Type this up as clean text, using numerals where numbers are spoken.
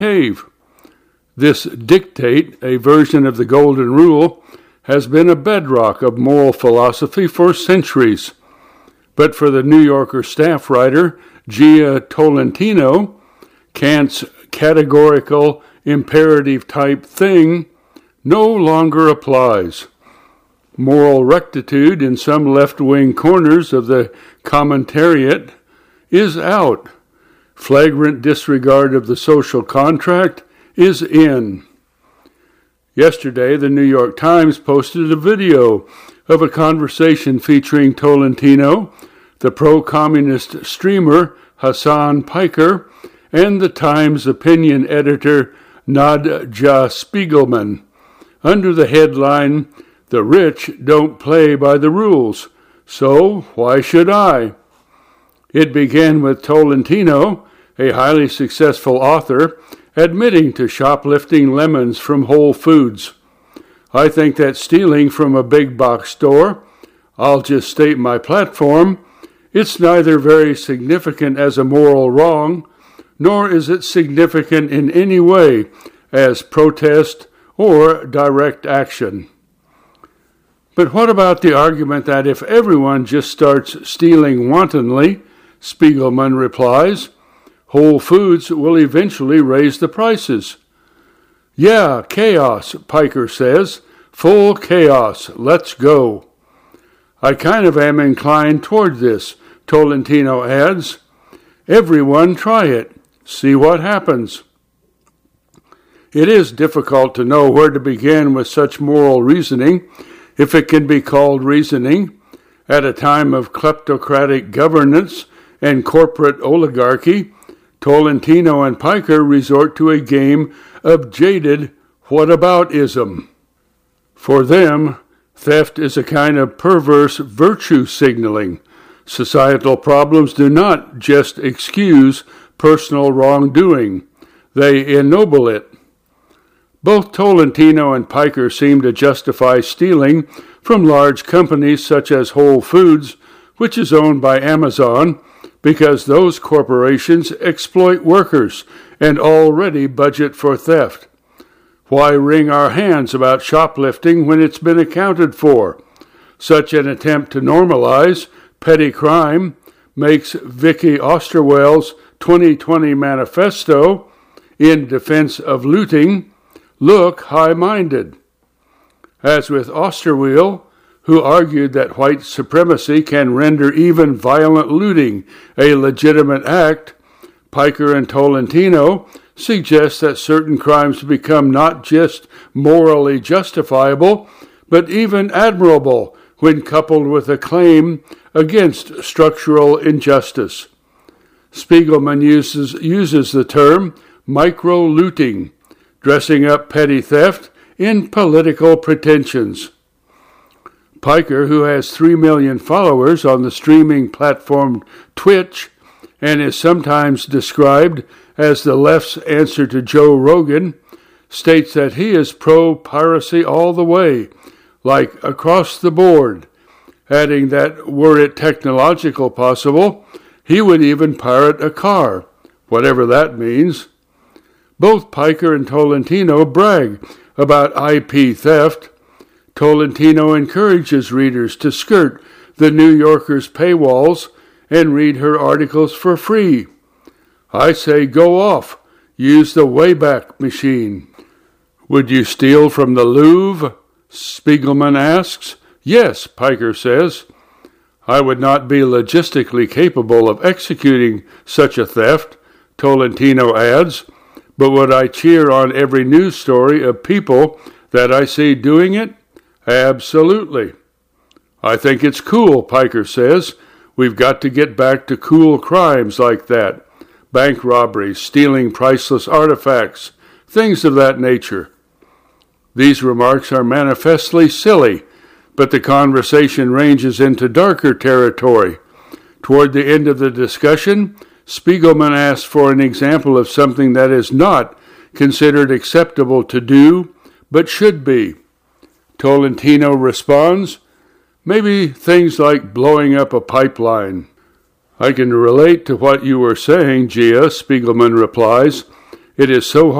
behave. This dictate, a version of the Golden Rule, has been a bedrock of moral philosophy for centuries. But for the New Yorker staff writer Jia Tolentino, Kant's categorical imperative type thing no longer applies. Moral rectitude in some left-wing corners of the commentariat is out. Flagrant disregard of the social contract is in. Yesterday, the New York Times posted a video of a conversation featuring Tolentino, the pro-communist streamer Hasan Piker, and the Times opinion editor Nadja Spiegelman, under the headline, "The rich don't play by the rules, so why should I?" It began with Tolentino, a highly successful author, admitting to shoplifting lemons from Whole Foods. "I think that stealing from a big box store, I'll just state my platform, it's neither very significant as a moral wrong, nor is it significant in any way as protest or direct action." But what about the argument that if everyone just starts stealing wantonly, Spiegelman replies, Whole Foods will eventually raise the prices? "Yeah, chaos," Piker says. "Full chaos. Let's go." "I kind of am inclined toward this," Tolentino adds. "Everyone try it. See what happens." It is difficult to know where to begin with such moral reasoning, if it can be called reasoning, at a time of kleptocratic governance and corporate oligarchy. Tolentino and Piker resort to a game of jaded whataboutism. For them, theft is a kind of perverse virtue signaling. Societal problems do not just excuse personal wrongdoing. They ennoble it. Both Tolentino and Piker seem to justify stealing from large companies such as Whole Foods, which is owned by Amazon, because those corporations exploit workers and already budget for theft. Why wring our hands about shoplifting when it's been accounted for? Such an attempt to normalize petty crime makes Vicky Osterweil's 2020 manifesto, in defense of looting, look high-minded. As with Osterweil, who argued that white supremacy can render even violent looting a legitimate act, Piker and Tolentino suggest that certain crimes become not just morally justifiable, but even admirable when coupled with a claim against structural injustice. Spiegelman uses the term micro-looting, dressing up petty theft in political pretensions. Piker, who has 3 million followers on the streaming platform Twitch and is sometimes described as the left's answer to Joe Rogan, states that he is pro-piracy all the way, like across the board, adding that were it technological possible, he would even pirate a car, whatever that means. Both Piker and Tolentino brag about IP theft. Tolentino encourages readers to skirt the New Yorker's paywalls and read her articles for free. I say go off, use the Wayback Machine. Would you steal from the Louvre? Spiegelman asks. Yes, Piker says. I would not be logistically capable of executing such a theft, Tolentino adds, but would I cheer on every news story of people that I see doing it? Absolutely. I think it's cool, Piker says. We've got to get back to cool crimes like that. Bank robberies, stealing priceless artifacts, things of that nature. These remarks are manifestly silly, but the conversation ranges into darker territory. Toward the end of the discussion, Spiegelman asks for an example of something that is not considered acceptable to do, but should be. Tolentino responds, maybe things like blowing up a pipeline. I can relate to what you were saying, Gia, Spiegelman replies. It is so